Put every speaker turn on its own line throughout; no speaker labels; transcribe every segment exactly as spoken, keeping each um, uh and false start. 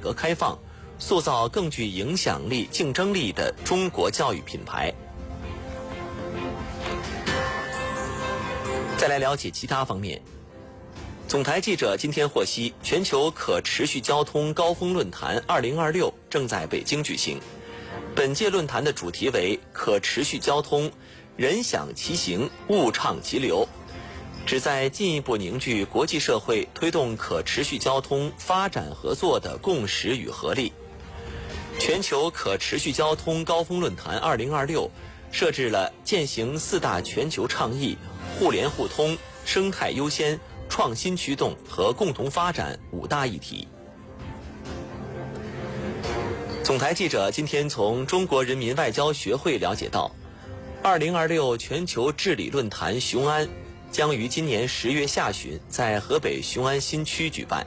革开放，塑造更具影响力、竞争力的中国教育品牌。再来了解其他方面。总台记者今天获悉，全球可持续交通高峰论坛二零二六正在北京举行。本届论坛的主题为可持续交通，人享其行，物畅其流，旨在进一步凝聚国际社会推动可持续交通发展合作的共识与合力。全球可持续交通高峰论坛二零二六设置了践行四大全球倡议、互联互通、生态优先、创新驱动和共同发展五大议题。总台记者今天从中国人民外交学会了解到，二零二六全球治理论坛雄安将于今年十月下旬在河北雄安新区举办。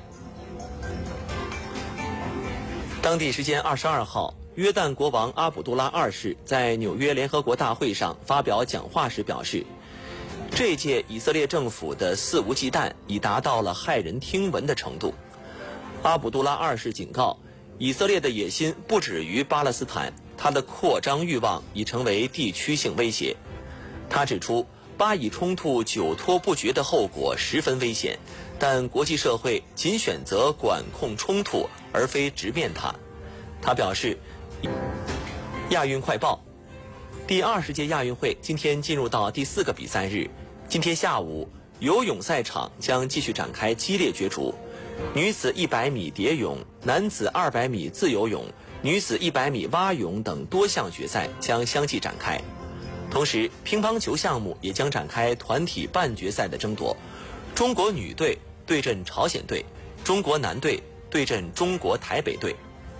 当地时间二十二号，约旦国王阿卜杜拉二世在纽约联合国大会上发表讲话时表示，这届以色列政府的肆无忌惮已达到了骇人听闻的程度。阿卜杜拉二世警告，以色列的野心不止于巴勒斯坦，它的扩张欲望已成为地区性威胁。他指出，巴以冲突久拖不决的后果十分危险，但国际社会仅选择管控冲突，而非直面它。他表示，亚运快报，第二十届亚运会今天进入到第四个比赛日。今天下午，游泳赛场将继续展开激烈角逐，女子一百米蝶泳、男子二百米自由泳、女子一百米蛙泳等多项决赛将相继展开。同时，乒乓球项目也将展开团体半决赛的争夺，中国女队对阵朝鲜队，中国男队对阵中国台北队。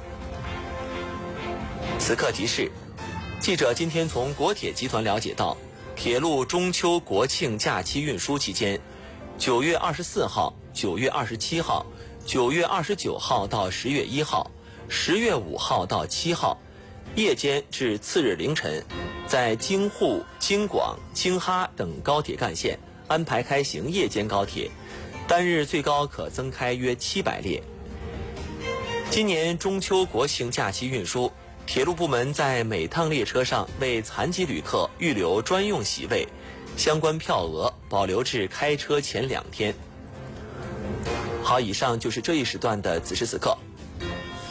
此刻提示，记者今天从国铁集团了解到，铁路中秋国庆假期运输期间，九月二十四号、九月二十七号、九月二十九号到十月一号、十月五号到七号，夜间至次日凌晨，在京沪、京广、京哈等高铁干线安排开行夜间高铁，单日最高可增开约七百列。今年中秋国庆假期运输，铁路部门在每趟列车上为残疾旅客预留专用席位，相关票额保留至开车前两天。好，以上就是这一时段的此时此刻。